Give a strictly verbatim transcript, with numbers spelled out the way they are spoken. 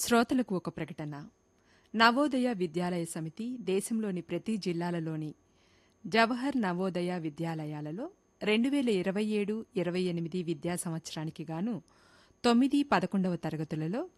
శ్రోతలకు ఒక ప్రకటన. నవోదయ విద్యాలయ సమితి దేశంలోని ప్రతి జిల్లాలలోని జవహర్ నవోదయ విద్యాలయాలలో రెండు వేల ఇరవై ఏడు ఇరవై ఎనిమిది విద్యా సంవత్సరానికి గాను తొమ్మిది పదకొండవ తరగతులలో